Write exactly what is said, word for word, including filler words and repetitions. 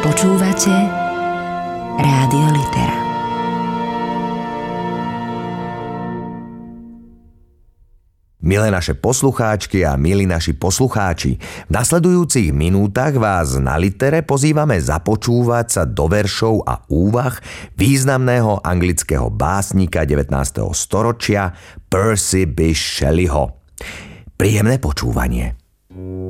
Počúvate Rádio Litera. Milé naše poslucháčky a milí naši poslucháči, v nasledujúcich minútach vás na Litere pozývame započúvať sa do veršov a úvah významného anglického básnika devätnásteho storočia Percy Bysshe Shelleyho. Príjemné počúvanie.